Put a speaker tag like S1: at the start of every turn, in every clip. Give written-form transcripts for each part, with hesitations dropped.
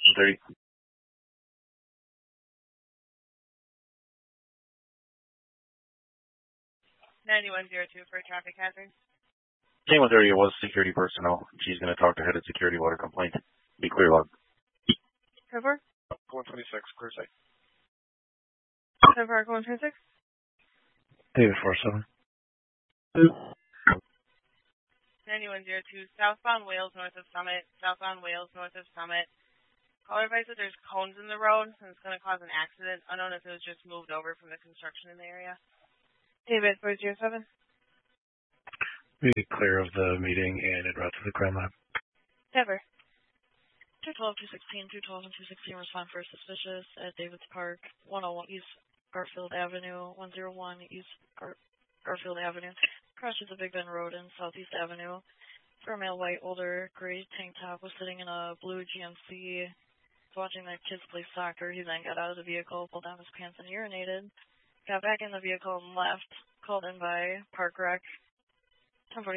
S1: 30.
S2: 9102 for traffic hazard.
S1: Same with 30, it was security personnel. She's going to talk to head of security water complaint. Be clear log.
S2: Cover?
S3: 126, clear site.
S2: Cover 126.
S4: David 47.
S2: 9102 southbound Wales north of Summit. Southbound Wales north of Summit. Caller advised that there's cones in the road and it's going to cause an accident. Unknown if it was just moved over from the construction in the area. David 407.
S4: Be clear of the meeting and en route to the crime lab.
S2: Cover.
S5: 212, 216, 212, and 216 respond for suspicious at Davids Park, 101 East Garfield Avenue, 101 East Garfield Avenue. Crashes a Big Bend Road and Southeast Avenue. For a male white, older, gray tank top was sitting in a blue GMC, watching their kids play soccer. He then got out of the vehicle, pulled down his pants, and urinated. Got back in the vehicle and left. Called in by Park Rec. 1040.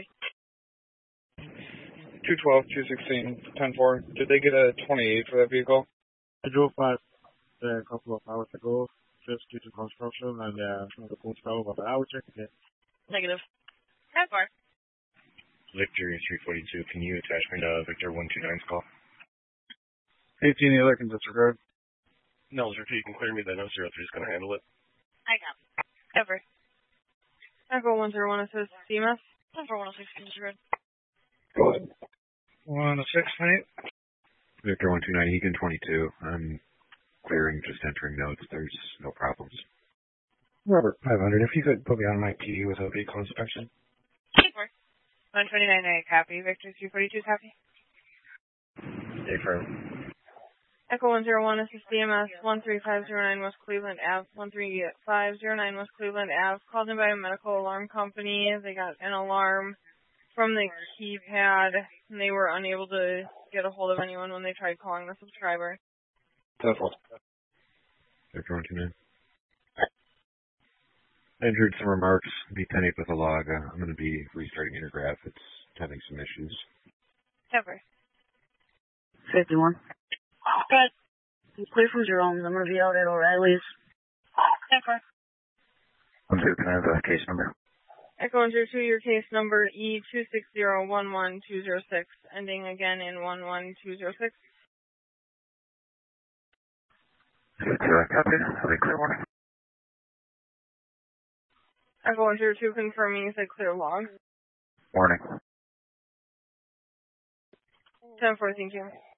S3: 212, 216, 10-4. Did they get a 28 for that vehicle?
S6: I drove past a couple of hours ago, just due to construction, and the police fell over, but I will check it.
S2: Negative. 10-4.
S4: Victor 342, can you attach me to Victor 129's call?
S6: 18, the other can disregard.
S4: No, 02, you can clear me then. 03 is going to handle it.
S2: I got it. Cover. Echo 101 says CMS.
S5: 106 can disregard.
S3: Go ahead. 106, mate.
S7: Victor 129, Egan 22. I'm clearing, just entering notes. There's no problems.
S4: Robert 500, if you could put me on my PD with a vehicle inspection.
S2: 129, I copy. Victor 342, copy.
S4: Affirm.
S2: Echo 101, this is CMS 13509 West Cleveland Ave, 13509 West Cleveland Ave. Called in by a medical alarm company. They got an alarm from the keypad, and they were unable to get a hold of anyone when they tried calling the subscriber.
S3: Careful.
S7: Victor 129. I heard some remarks. Be 10-8 with a log. I'm going to be restarting Intergraph. It's having some issues.
S2: Cover.
S5: 51. Good. I'm clear from Jerome's. I'm going to be out at O'Reilly's.
S2: Cover.
S4: 12, can I have a case number?
S2: Echo 102, your case number E260-11206, ending again in 11206.
S4: Copy. Have a clear warning.
S2: Echo 102, confirming you said clear log.
S4: Warning.
S2: 10-4, thank you.